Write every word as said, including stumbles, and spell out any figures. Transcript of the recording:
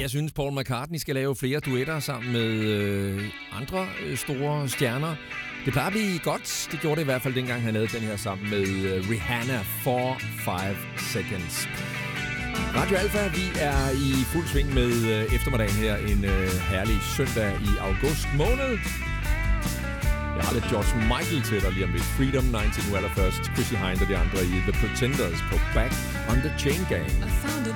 Jeg synes, Paul McCartney skal lave flere duetter sammen med øh, andre øh, store stjerner. Det plejer at blive godt. Det gjorde det i hvert fald, dengang han lavede den her sammen med øh, Rihanna, four five seconds. Radio Alfa, vi er i fuld sving med øh, eftermiddagen her. En øh, herlig søndag i august måned. Jeg har lidt George Michael til dig lige om lidt. Freedom nitten, nu allerførst Chrissy Hynde og de andre i The Pretenders på Back on the Chain Gang.